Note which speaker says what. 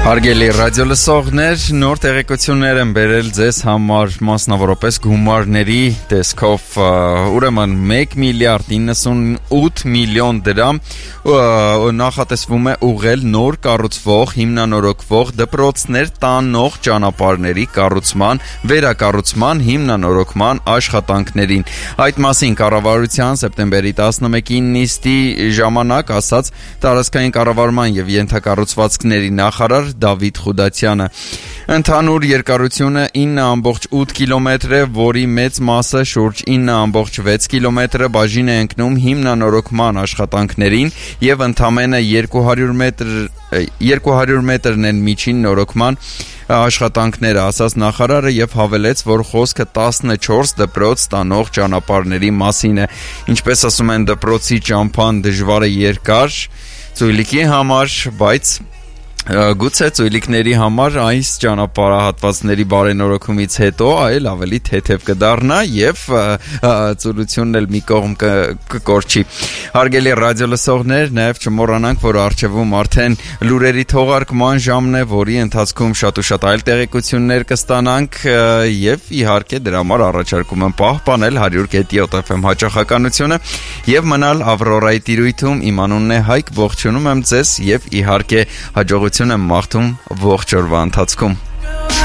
Speaker 1: Հարգելի ռադիոլսողներ, նոր տեղեկություններ են բերել ձեզ համար մասնավորապես գումարների տեսքով, ուրեմն 1 միլիարդ 98 միլիոն դրամ նախատեսվում է ուղղել նոր կառուցվող, հիմնանորոգվող դպրոցներ տանող ճանապարհների կառուցման, վերակառուցման, հիմնանորոգման աշխատանքներին։ Այդ մասին կառավարության սեպտեմբերի 11-ի նիստի ժամանակ ասաց տարածքային կառավարման եւ ենթակառուցվածքների նախարար Դավիթ Խուդացյանը։ Ընդհանուր երկարությունը 9.8 կիլոմետր է, որի մեծ մասը շուրջ 9.6 կիլոմետրը բաժին է ընկնում հիմնանորոգման աշխատանքներին եւ ընդամենը 200 մետրն են միջին նորոգման աշխատանքները, ասաց նախարարը եւ հավելեց, որ խոսքը 14 դպրոց տանող ճանապարհների մասին է։ Ինչպես ասում են, դպրոցի ճամփան դժվար է երկար ծույլիկի համար, բայց գուցե ծույլիկների համար այս ճանապարհահատվածների բարենորոգումից հետո այլ ավելի թեթև կդառնա եւ ծույլությունն էլ մի կողմ կկորչի։ Հարգելի ռադիոլսողներ, նաեւ չմոռանանք, որ առջևում արդեն լուրերի թողարկման ժամն է, որի ընթացքում շատ ու շատ այլ տեղեկություններ կստանանք եւ իհարկե դրա համար առաջարկում եմ պահպանել 100.7 FM հաճախականությունը եւ մնալ Ավրորայի տիրույթում։ Իմ անունն է Հայկ, ողջունում եմ ձեզ եւ իհարկե հաջողություն եմ մաղթում ողջ օրվա ընթացքում։